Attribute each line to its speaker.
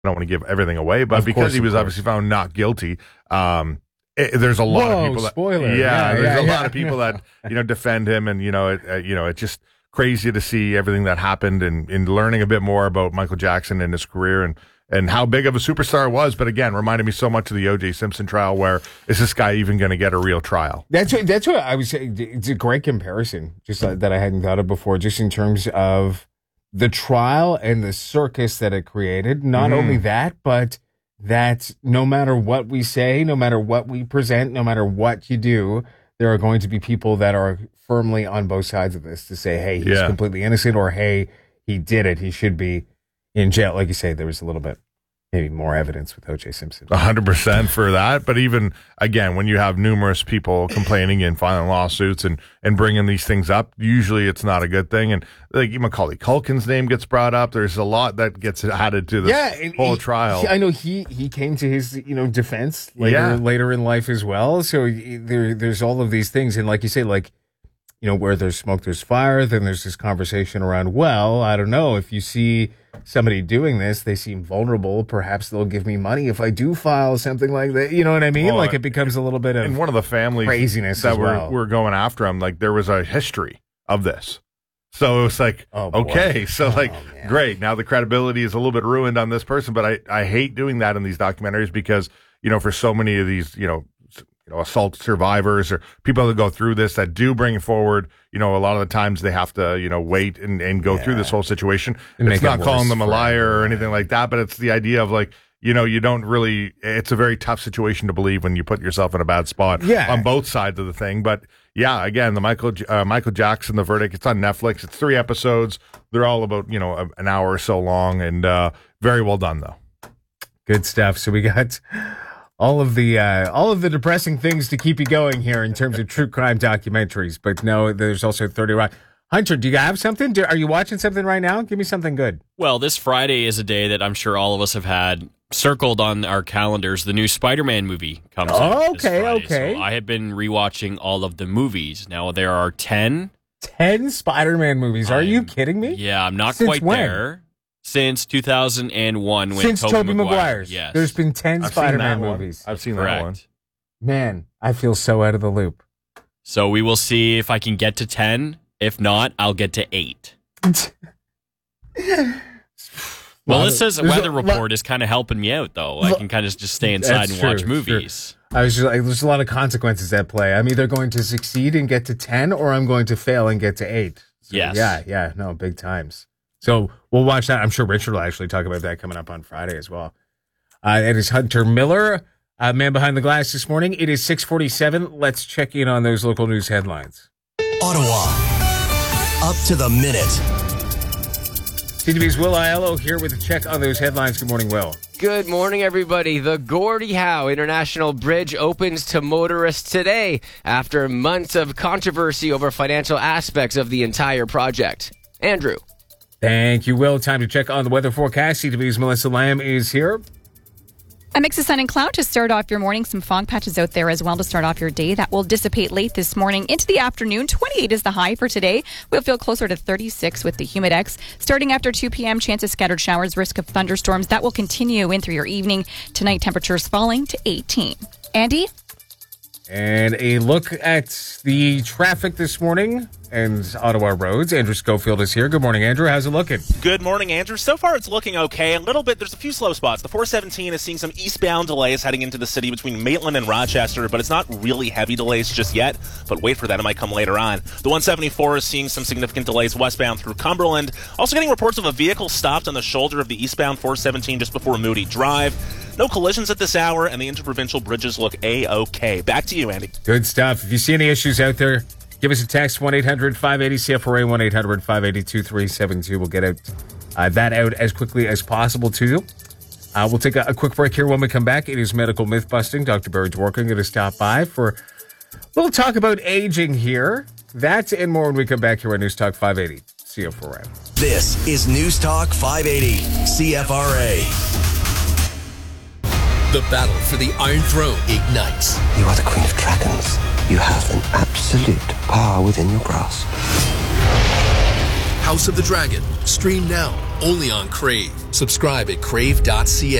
Speaker 1: I don't want to give everything away, but because he was obviously found not guilty, there's a lot of people that,
Speaker 2: spoiler.
Speaker 1: There's a lot of people that, defend him, and, it's just crazy to see everything that happened and learning a bit more about Michael Jackson and his career and how big of a superstar it was. But again, reminded me so much of the O.J. Simpson trial, where is this guy even going to get a real trial?
Speaker 2: That's what I was saying. It's a great comparison, just that I hadn't thought of before, just in terms of the trial and the circus that it created. Not only that, but that no matter what we say, no matter what we present, no matter what you do, there are going to be people that are firmly on both sides of this to say, hey, he's completely innocent, or hey, he did it, he should be in jail. Like you say, there was a little bit, maybe more evidence with O.J. Simpson.
Speaker 1: 100% for that. But even, again, when you have numerous people complaining and filing lawsuits and bringing these things up, usually it's not a good thing. And like Macaulay Culkin's name gets brought up. There's a lot that gets added to this whole trial.
Speaker 2: I know he came to his defense later in life as well. So there's all of these things. And like you say, where there's smoke, there's fire. Then there's this conversation around, well, I don't know, if you see somebody doing this, they seem vulnerable, perhaps they'll give me money if I do file something like that. You know what I mean? It becomes a little bit of,
Speaker 1: and one of the families
Speaker 2: craziness
Speaker 1: that
Speaker 2: as
Speaker 1: we're going after him, there was a history of this. So it's great. Now the credibility is a little bit ruined on this person, but I hate doing that in these documentaries because, for so many of these, assault survivors or people that go through this that do bring it forward, a lot of the times they have to, wait and go through this whole situation. It's not calling them a liar or anything like that, but it's the idea of you don't really, it's a very tough situation to believe when you put yourself in a bad spot on both sides of the thing. But again, the Michael Jackson, the verdict, it's on Netflix. It's 3 episodes. They're all about, an hour or so long, and very well done though.
Speaker 2: Good stuff. So we got all of the depressing things to keep you going here in terms of true crime documentaries. But no, there's also 30 Rock. Hunter, do you have something? Are you watching something right now? Give me something good.
Speaker 3: Well, this Friday is a day that I'm sure all of us have had circled on our calendars. The new Spider-Man movie comes out this Friday. So I have been rewatching all of the movies. Now, there are 10.
Speaker 2: 10 Spider-Man movies. Are you kidding me?
Speaker 3: Yeah, I'm not quite there. Since 2001, when
Speaker 2: Tobey Maguire's.
Speaker 3: Yes.
Speaker 2: There's been 10 Spider-Man movies.
Speaker 1: I've seen that one.
Speaker 2: Man, I feel so out of the loop.
Speaker 3: So we will see if I can get to 10. If not, I'll get to 8. Well, it says Weather Report is kind of helping me out, though. I can kind of just stay inside and watch movies.
Speaker 2: I was just there's a lot of consequences at play. I'm either going to succeed and get to 10, or I'm going to fail and get to 8. So,
Speaker 3: yes.
Speaker 2: No, big times. So we'll watch that. I'm sure Richard will actually talk about that coming up on Friday as well. It is Hunter Miller, man behind the glass this morning. It is 6:47. Let's check in on those local news headlines.
Speaker 4: Ottawa, up to the minute.
Speaker 2: CTV's Will Aiello here with a check on those headlines. Good morning, Will.
Speaker 5: Good morning, everybody. The Gordie Howe International Bridge opens to motorists today after months of controversy over financial aspects of the entire project. Andrew.
Speaker 2: Thank you, Will. Time to check on the weather forecast. CTV's Melissa Lamb is here.
Speaker 6: A mix of sun and cloud to start off your morning. Some fog patches out there as well to start off your day. That will dissipate late this morning into the afternoon. 28 is the high for today. We'll feel closer to 36 with the humidex. Starting after 2 p.m., chance of scattered showers, risk of thunderstorms. That will continue in through your evening. Tonight, temperatures falling to 18. Andy?
Speaker 2: And a look at the traffic this morning and Ottawa roads. Andrew Schofield is here. Good morning, Andrew. How's it looking?
Speaker 7: Good morning, Andrew. So far, it's looking okay. A little bit, there's a few slow spots. The 417 is seeing some eastbound delays heading into the city between Maitland and Rochester, but it's not really heavy delays just yet. But wait for that. It might come later on. The 174 is seeing some significant delays westbound through Cumberland. Also getting reports of a vehicle stopped on the shoulder of the eastbound 417 just before Moody Drive. No collisions at this hour, and the interprovincial bridges look A-OK. Back to you, Andy.
Speaker 2: Good stuff. If you see any issues out there, give us a text, 1-800-580-CFRA, 1-800-582-3372. We'll get that out as quickly as possible to you. We'll take a quick break here. When we come back, it is Medical Myth Busting. Dr. Barry Dworkin going to stop by for a little talk about aging here. That and more when we come back here on News Talk 580 CFRA.
Speaker 4: This is News Talk 580 CFRA. The battle for the Iron Throne ignites.
Speaker 8: You are the Queen of Dragons. You have an absolute power within your grasp.
Speaker 4: House of the Dragon. Stream now only on Crave. Subscribe at crave.ca.